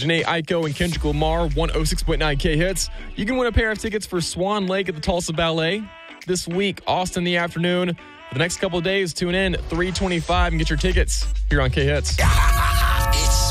Janae Aiko and Kendrick Lamar, 106.9 K-Hits. You can win a pair of tickets for Swan Lake at the Tulsa Ballet. This week, Austin in the afternoon. For the next couple of days, tune in 3:25 and get your tickets here on K-Hits. It's